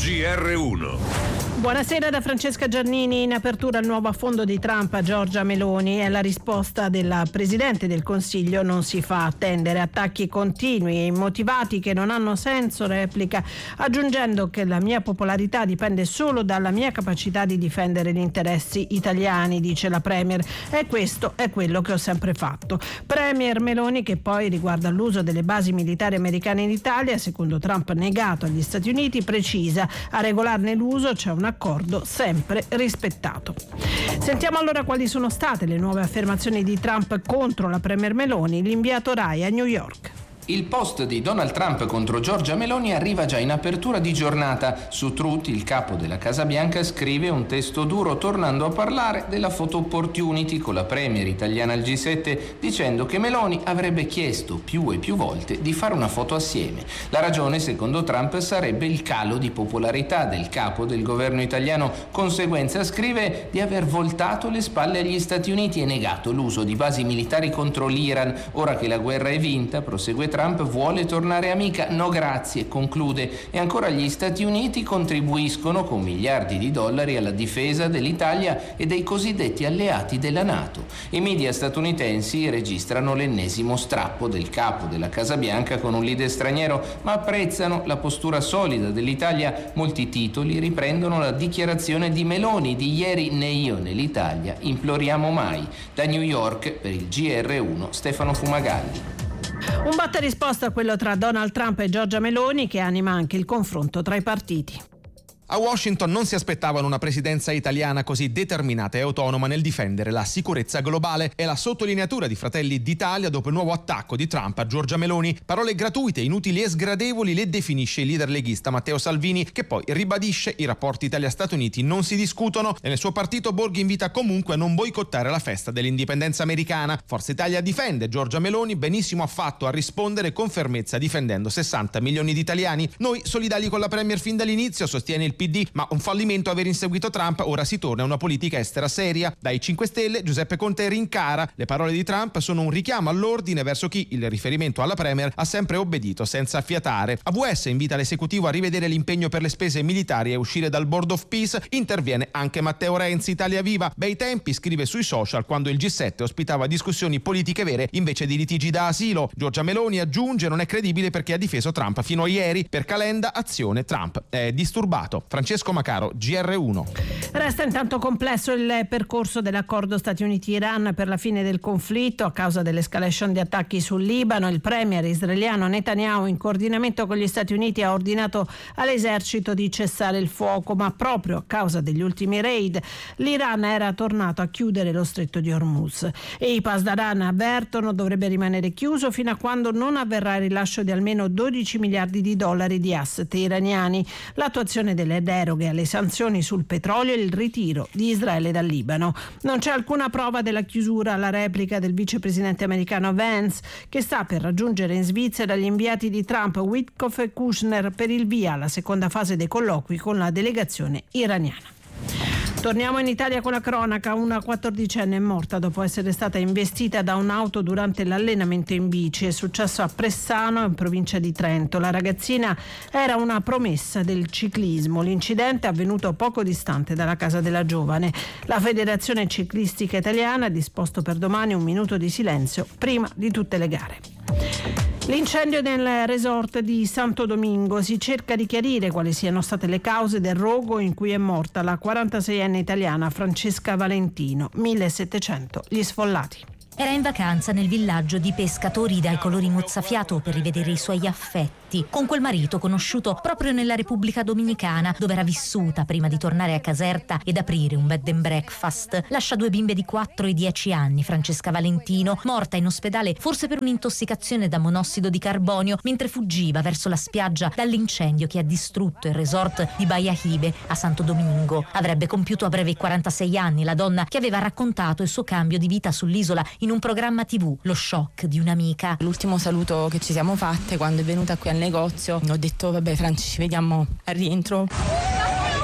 GR1. Buonasera da Francesca Giannini. In apertura il nuovo affondo di Trump a Giorgia Meloni e la risposta della Presidente del Consiglio non si fa attendere. Attacchi continui e immotivati che non hanno senso, replica, aggiungendo che la mia popolarità dipende solo dalla mia capacità di difendere gli interessi italiani, dice la Premier, e questo è quello che ho sempre fatto. Premier Meloni che poi riguarda l'uso delle basi militari americane in Italia, secondo Trump negato agli Stati Uniti, precisa: a regolarne l'uso c'è un accordo sempre rispettato. Sentiamo allora quali sono state le nuove affermazioni di Trump contro la Premier Meloni, l'inviato Rai a New York. Il post di Donald Trump contro Giorgia Meloni arriva già in apertura di giornata. Su Truth, il capo della Casa Bianca scrive un testo duro tornando a parlare della photo opportunity con la premier italiana al G7, dicendo che Meloni avrebbe chiesto più e più volte di fare una foto assieme. La ragione, secondo Trump, sarebbe il calo di popolarità del capo del governo italiano, conseguenza, scrive, di aver voltato le spalle agli Stati Uniti e negato l'uso di basi militari contro l'Iran. Ora che la guerra è vinta, prosegue Trump, vuole tornare amica? No grazie, conclude. E ancora gli Stati Uniti contribuiscono con miliardi di dollari alla difesa dell'Italia e dei cosiddetti alleati della NATO. I media statunitensi registrano l'ennesimo strappo del capo della Casa Bianca con un leader straniero, ma apprezzano la postura solida dell'Italia. Molti titoli riprendono la dichiarazione di Meloni di ieri: né io né l'Italia imploriamo mai. Da New York per il GR1 Stefano Fumagalli. Un batta risposta a quello tra Donald Trump e Giorgia Meloni che anima anche il confronto tra i partiti. A Washington non si aspettavano una presidenza italiana così determinata e autonoma nel difendere la sicurezza globale. È la sottolineatura di Fratelli d'Italia dopo il nuovo attacco di Trump a Giorgia Meloni. Parole gratuite, inutili e sgradevoli le definisce il leader leghista Matteo Salvini, che poi ribadisce: i rapporti Italia-Stati Uniti non si discutono, e nel suo partito Borghi invita comunque a non boicottare la festa dell'indipendenza americana. Forza Italia difende Giorgia Meloni, benissimo ha fatto a rispondere con fermezza difendendo 60 milioni di italiani. Noi solidali con la Premier fin dall'inizio, sostiene il PD, ma un fallimento aver inseguito Trump. Ora si torna a una politica estera seria. Dai 5 Stelle Giuseppe Conte rincara: le parole di Trump sono un richiamo all'ordine verso chi, il riferimento alla Premier, ha sempre obbedito senza fiatare. AWS invita l'esecutivo a rivedere l'impegno per le spese militari e uscire dal Board of Peace. Interviene anche Matteo Renzi, Italia Viva. Bei tempi, scrive sui social, quando il G7 ospitava discussioni politiche vere invece di litigi da asilo. Giorgia Meloni aggiunge: non è credibile perché ha difeso Trump fino a ieri. Per Calenda, azione, Trump è disturbato. Francesco Macaro, GR1. Resta intanto complesso il percorso dell'accordo Stati Uniti-Iran per la fine del conflitto a causa dell'escalation di attacchi sul Libano. Il premier israeliano Netanyahu, in coordinamento con gli Stati Uniti, ha ordinato all'esercito di cessare il fuoco, ma proprio a causa degli ultimi raid l'Iran era tornato a chiudere lo stretto di Hormuz e i Pasdaran avvertono dovrebbe rimanere chiuso fino a quando non avverrà il rilascio di almeno 12 miliardi di dollari di asset iraniani, l'attuazione delle deroghe alle sanzioni sul petrolio e il ritiro di Israele dal Libano. Non c'è alcuna prova della chiusura alla replica del vicepresidente americano Vance, che sta per raggiungere in Svizzera gli inviati di Trump Witkoff e Kushner per il via alla seconda fase dei colloqui con la delegazione iraniana. Torniamo in Italia con la cronaca. Una 14enne è morta dopo essere stata investita da un'auto durante l'allenamento in bici. È successo a Pressano, in provincia di Trento. La ragazzina era una promessa del ciclismo. L'incidente è avvenuto poco distante dalla casa della giovane. La Federazione Ciclistica Italiana ha disposto per domani un minuto di silenzio prima di tutte le gare. L'incendio nel resort di Santo Domingo. Si cerca di chiarire quali siano state le cause del rogo in cui è morta la 46enne italiana Francesca Valentino. 1700 gli sfollati. Era in vacanza nel villaggio di pescatori dai colori mozzafiato per rivedere i suoi affetti con quel marito conosciuto proprio nella Repubblica Dominicana, dove era vissuta prima di tornare a Caserta ed aprire un bed and breakfast. Lascia 2 bimbe di 4 e 10 anni, Francesca Valentino, morta in ospedale forse per un'intossicazione da monossido di carbonio mentre fuggiva verso la spiaggia dall'incendio che ha distrutto il resort di Baia Hibe a Santo Domingo. Avrebbe compiuto a breve i 46 anni la donna che aveva raccontato il suo cambio di vita sull'isola in un programma TV, Lo shock di un'amica. L'ultimo saluto che ci siamo fatte quando è venuta qui al negozio, ho detto vabbè Franci, ci vediamo al rientro.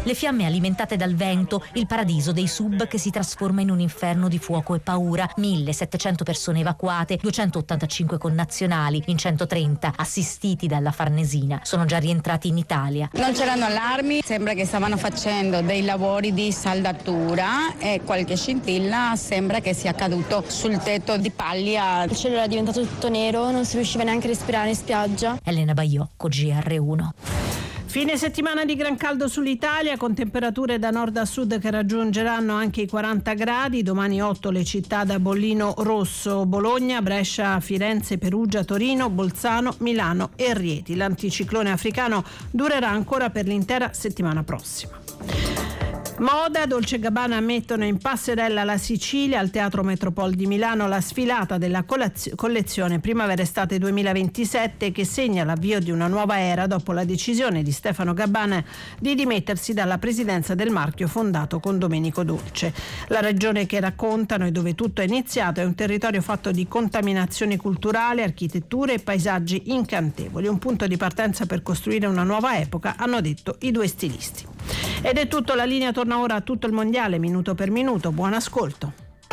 Le fiamme alimentate dal vento, il paradiso dei sub che si trasforma in un inferno di fuoco e paura, 1700 persone evacuate, 285 connazionali, in 130 assistiti dalla Farnesina, sono già rientrati in Italia. Non c'erano allarmi, sembra che stavano facendo dei lavori di saldatura e qualche scintilla sembra che sia caduto sul tetto di paglia. Il cielo era diventato tutto nero, non si riusciva neanche a respirare in spiaggia. Elena Baiocco, GR1. Fine settimana di gran caldo sull'Italia, con temperature da nord a sud che raggiungeranno anche i 40 gradi. Domani 8 le città da bollino rosso: Bologna, Brescia, Firenze, Perugia, Torino, Bolzano, Milano e Rieti. L'anticiclone africano durerà ancora per l'intera settimana prossima. Moda, Dolce & Gabbana mettono in passerella la Sicilia. Al Teatro Metropol di Milano la sfilata della collezione Primavera-Estate 2027, che segna l'avvio di una nuova era dopo la decisione di Stefano Gabbana di dimettersi dalla presidenza del marchio fondato con Domenico Dolce. La regione che raccontano e dove tutto è iniziato è un territorio fatto di contaminazione culturale, architetture e paesaggi incantevoli, un punto di partenza per costruire una nuova epoca, hanno detto i due stilisti. Ed è tutto, la linea torna ora a tutto il mondiale, minuto per minuto. Buon ascolto.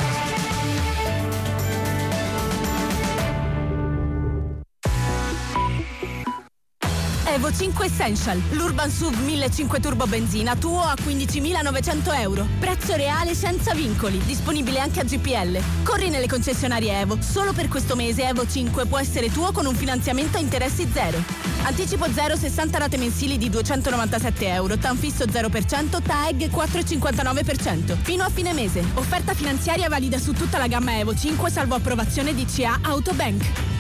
Evo 5 Essential, l'Urban SUV 1500 turbo benzina tuo a 15.900 euro. Prezzo reale senza vincoli, disponibile anche a GPL. Corri nelle concessionarie Evo. Solo per questo mese Evo 5 può essere tuo con un finanziamento a interessi zero. Anticipo 0, 60 rate mensili di 297 euro, TAN fisso 0%, TAEG 4,59%. Fino a fine mese. Offerta finanziaria valida su tutta la gamma Evo 5, salvo approvazione DCA Autobank.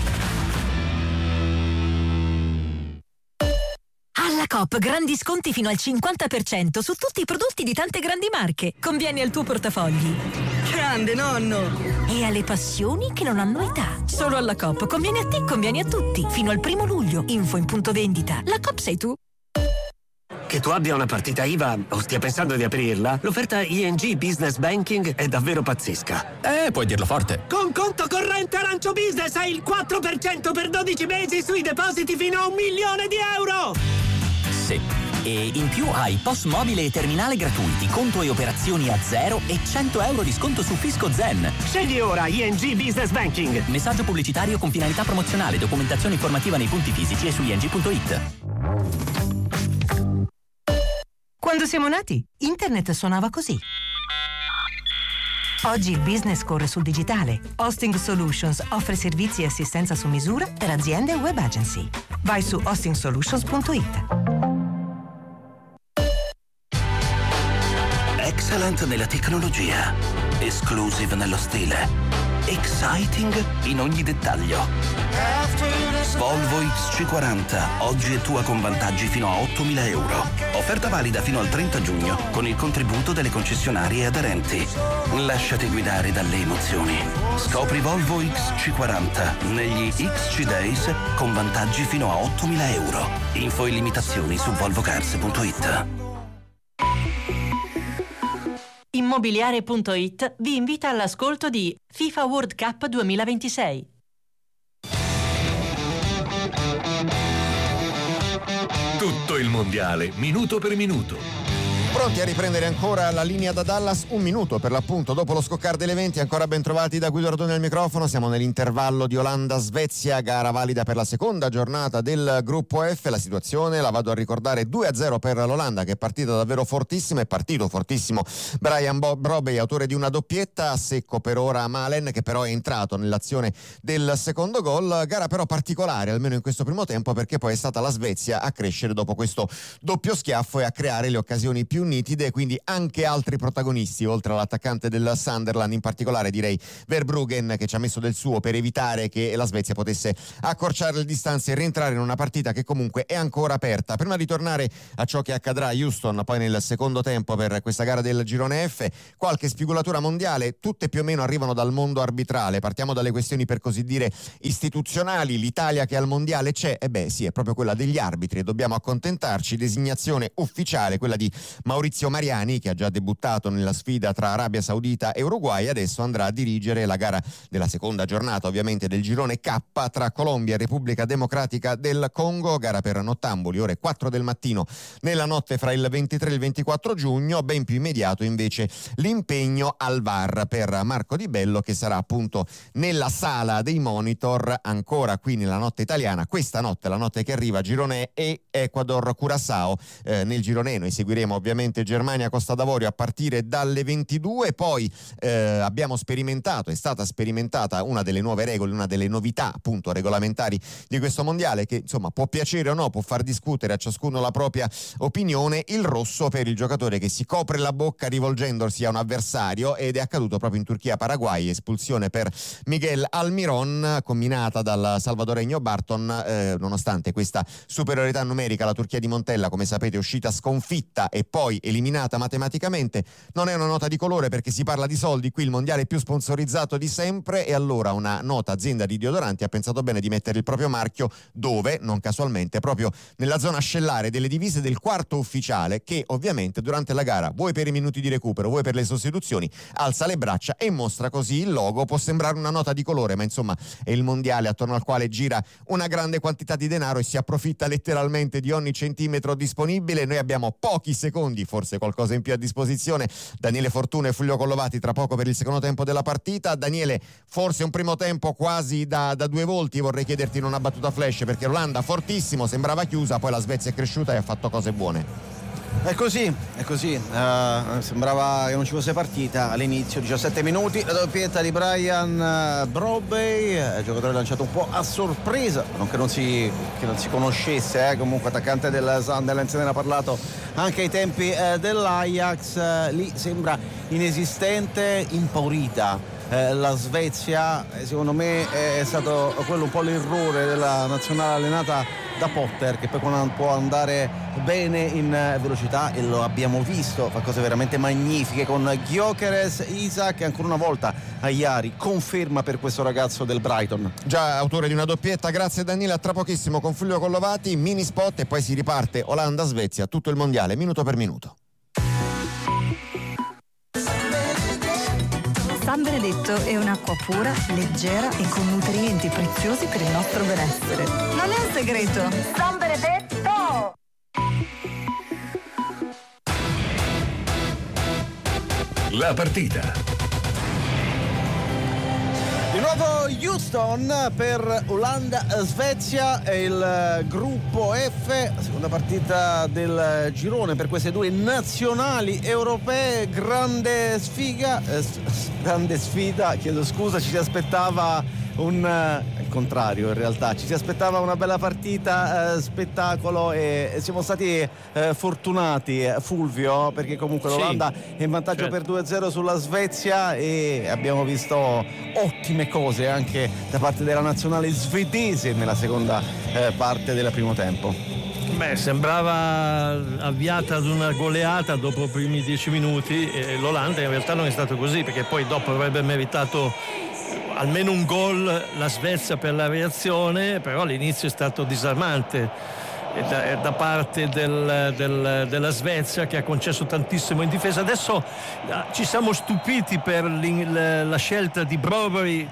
Alla Coop grandi sconti fino al 50% su tutti i prodotti di tante grandi marche. Conviene al tuo portafogli. Grande nonno! E alle passioni che non hanno età. Solo alla Coop conviene a te, conviene a tutti. Fino al 1 luglio. Info in punto vendita. La Coop sei tu. Che tu abbia una partita IVA o stia pensando di aprirla, l'offerta ING Business Banking è davvero pazzesca. Puoi dirlo forte. Con conto corrente Arancio Business hai il 4% per 12 mesi sui depositi fino a 1 milione di euro! Sì. E in più hai POS mobile e terminale gratuiti, conto e operazioni a zero e 100 euro di sconto su Fisco Zen. Scegli ora ING Business Banking. Messaggio pubblicitario con finalità promozionale, documentazione informativa nei punti fisici e su ing.it. Quando siamo nati, internet suonava così. Oggi il business corre sul digitale. Hosting Solutions offre servizi e assistenza su misura per aziende e web agency. Vai su hostingsolutions.it. Excellent nella tecnologia, exclusive nello stile, exciting in ogni dettaglio. Volvo XC40, oggi è tua con vantaggi fino a 8.000 euro. Offerta valida fino al 30 giugno con il contributo delle concessionarie aderenti. Lasciati guidare dalle emozioni. Scopri Volvo XC40 negli XC Days con vantaggi fino a 8.000 euro. Info e limitazioni su volvocars.it. Immobiliare.it vi invita all'ascolto di FIFA World Cup 2026. Tutto il mondiale, minuto per minuto. Pronti a riprendere ancora la linea da Dallas, un minuto per l'appunto dopo lo scoccare degli eventi. Ancora ben trovati da Guido Rodoni al microfono. Siamo nell'intervallo di Olanda-Svezia, gara valida per la seconda giornata del gruppo F. La situazione la vado a ricordare: 2-0 per l'Olanda, che è partita davvero fortissima. È partito fortissimo Brian Brobey, autore di una doppietta. A secco per ora Malen, che però è entrato nell'azione del secondo gol. Gara però particolare, almeno in questo primo tempo, perché poi è stata la Svezia a crescere dopo questo doppio schiaffo e a creare le occasioni più nitide, quindi anche altri protagonisti oltre all'attaccante del Sunderland, in particolare direi Verbruggen, che ci ha messo del suo per evitare che la Svezia potesse accorciare le distanze e rientrare in una partita che comunque è ancora aperta. Prima di tornare a ciò che accadrà a Houston poi nel secondo tempo per questa gara del girone F, qualche spigolatura mondiale, tutte più o meno arrivano dal mondo arbitrale. Partiamo dalle questioni per così dire istituzionali. L'Italia che al mondiale c'è, sì, è proprio quella degli arbitri e dobbiamo accontentarci. Designazione ufficiale quella di Maurizio Mariani, che ha già debuttato nella sfida tra Arabia Saudita e Uruguay, adesso andrà a dirigere la gara della seconda giornata ovviamente del girone K tra Colombia e Repubblica Democratica del Congo, gara per nottamboli, ore 4 del mattino nella notte fra il 23 e il 24 giugno. Ben più immediato invece l'impegno al VAR per Marco Di Bello, che sarà appunto nella sala dei monitor ancora qui nella notte italiana, questa notte, la notte che arriva, girone E, Ecuador Curaçao. Nel girone noi seguiremo ovviamente Germania Costa d'Avorio a partire dalle 22. Poi abbiamo sperimentato, è stata sperimentata una delle nuove regole, una delle novità appunto regolamentari di questo mondiale, che insomma può piacere o no, può far discutere a ciascuno la propria opinione: il rosso per il giocatore che si copre la bocca rivolgendosi a un avversario, ed è accaduto proprio in Turchia-Paraguay, espulsione per Miguel Almiron combinata dal salvadoregno Barton. Nonostante questa superiorità numerica, la Turchia di Montella, come sapete, è uscita sconfitta e poi eliminata matematicamente. Non è una nota di colore perché si parla di soldi, qui il mondiale più sponsorizzato di sempre, e allora una nota azienda di deodoranti ha pensato bene di mettere il proprio marchio dove? Non casualmente, proprio nella zona ascellare delle divise del quarto ufficiale, che ovviamente durante la gara, vuoi per i minuti di recupero, vuoi per le sostituzioni, alza le braccia e mostra così il logo. Può sembrare una nota di colore, ma insomma è il mondiale attorno al quale gira una grande quantità di denaro e si approfitta letteralmente di ogni centimetro disponibile. Noi abbiamo pochi secondi, forse qualcosa in più a disposizione. Daniele Fortuna e Fulvio Collovati tra poco per il secondo tempo della partita. Daniele, forse un primo tempo quasi da due volti, vorrei chiederti in una battuta flash, perché l'Olanda fortissimo, sembrava chiusa, poi la Svezia è cresciuta e ha fatto cose buone. È così, sembrava che non ci fosse partita all'inizio. 17 minuti, la doppietta di Brian Brobey, giocatore lanciato un po' a sorpresa, non che non si conoscesse, comunque attaccante del Sunderland, se ne era parlato anche ai tempi dell'Ajax. Lì sembra inesistente, impaurita la Svezia. Secondo me è stato quello un po' l'errore della nazionale allenata da Potter, che poi può andare bene in velocità, e lo abbiamo visto, fa cose veramente magnifiche con Gyökeres. Isak ancora una volta Ajari, conferma per questo ragazzo del Brighton, già autore di una doppietta. Grazie Daniele, a tra pochissimo con Fulvio Collovati, mini spot e poi si riparte Olanda-Svezia, tutto il mondiale minuto per minuto. San Benedetto è un'acqua pura, leggera e con nutrienti preziosi per il nostro benessere. Non è un segreto. San Benedetto! La partita. Di nuovo Houston per Olanda-Svezia e il gruppo F, seconda partita del girone per queste due nazionali europee. Grande sfida, chiedo scusa, ci si aspettava il contrario, in realtà ci si aspettava una bella partita, spettacolo, e siamo stati fortunati, Fulvio, perché comunque l'Olanda è in vantaggio per 2-0 sulla Svezia, e abbiamo visto ottime cose anche da parte della nazionale svedese nella seconda parte del primo tempo. Sembrava avviata ad una goleata dopo i primi 10 minuti, e l'Olanda in realtà non è stato così, perché poi dopo avrebbe meritato almeno un gol la Svezia per la reazione, però l'inizio è stato disarmante da parte della Svezia, che ha concesso tantissimo in difesa. Adesso ci siamo stupiti per la scelta di Brobey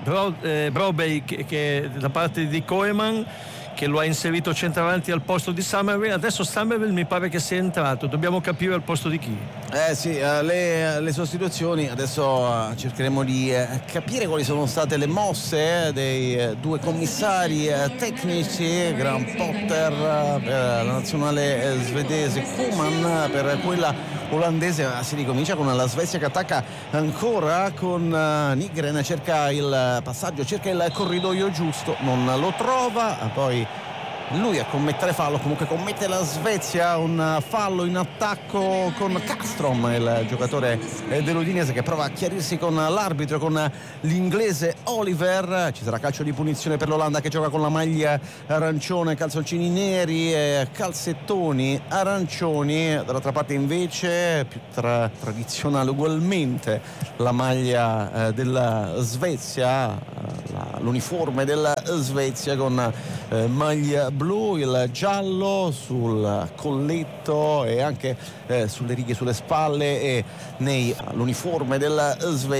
che da parte di Koeman, che lo ha inserito centravanti al posto di Summerville. Adesso Summerville mi pare che sia entrato, dobbiamo capire al posto di chi. Le sostituzioni adesso cercheremo di capire quali sono state le mosse dei due commissari tecnici, Graham Potter per la nazionale svedese, Koeman per quella olandese. Si ricomincia con la Svezia che attacca ancora con Nygren, cerca il passaggio, cerca il corridoio giusto, non lo trova, poi lui a commettere fallo. Comunque commette la Svezia un fallo in attacco con Castrom, il giocatore dell'Udinese, che prova a chiarirsi con l'arbitro, con l'inglese Oliver. Ci sarà calcio di punizione per l'Olanda, che gioca con la maglia arancione, calzoncini neri e calzettoni arancioni. Dall'altra parte invece più tradizionale ugualmente la maglia della Svezia, l'uniforme della Svezia con maglia blu, il giallo sul colletto e anche sulle righe sulle spalle e l'uniforme della Svezia